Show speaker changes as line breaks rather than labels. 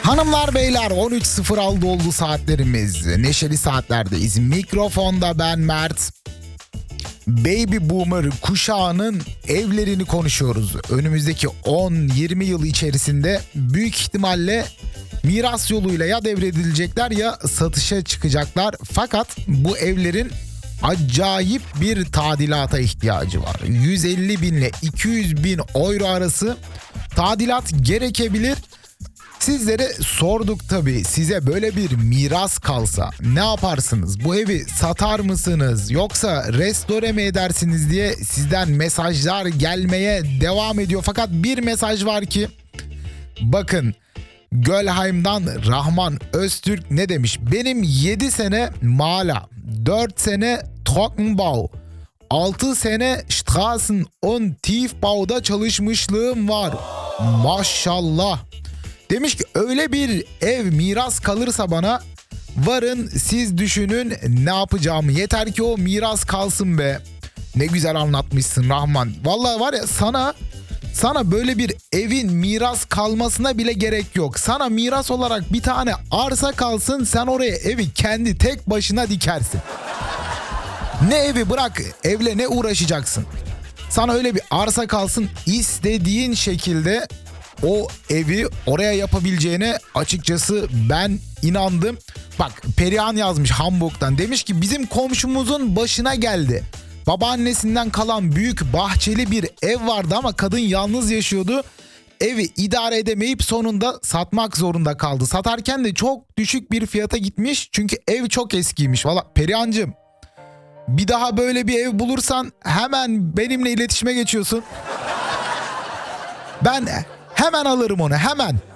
Hanımlar beyler 13.06 oldu saatlerimiz. Neşeli saatlerdeyiz. Mikrofonda ben Mert. Baby Boomer kuşağının evlerini konuşuyoruz. Önümüzdeki 10-20 yıl içerisinde büyük ihtimalle miras yoluyla ya devredilecekler ya satışa çıkacaklar. Fakat bu evlerin acayip bir tadilata ihtiyacı var. 150 bin ile 200 bin euro arası tadilat gerekebilir. Sizlere sorduk tabii, size böyle bir miras kalsa ne yaparsınız? Bu evi satar mısınız yoksa restore mi edersiniz diye sizden mesajlar gelmeye devam ediyor. Fakat bir mesaj var ki bakın, Gölheim'dan Rahman Öztürk ne demiş? Benim 7 sene Mala, 4 sene Trockenbau, 6 sene Straßen- und Tiefbau'da çalışmışlığım var. Maşallah. Demiş ki öyle bir ev miras kalırsa bana, varın siz düşünün ne yapacağımı. Yeter ki o miras kalsın be. Ne güzel anlatmışsın Rahman. Vallahi var ya, sana böyle bir evin miras kalmasına bile gerek yok. Sana miras olarak bir tane arsa kalsın, sen oraya evi kendi tek başına dikersin. Ne evi, bırak evle ne uğraşacaksın. Sana öyle bir arsa kalsın, istediğin şekilde o evi oraya yapabileceğine açıkçası ben inandım. Bak, Perihan yazmış Hamburg'dan, demiş ki bizim komşumuzun başına geldi. Babaannesinden kalan büyük bahçeli bir ev vardı ama kadın yalnız yaşıyordu. Evi idare edemeyip sonunda satmak zorunda kaldı. Satarken de çok düşük bir fiyata gitmiş çünkü ev çok eskiymiş. Valla Perihan'cığım, bir daha böyle bir ev bulursan hemen benimle iletişime geçiyorsun. Ben hemen alırım onu, hemen.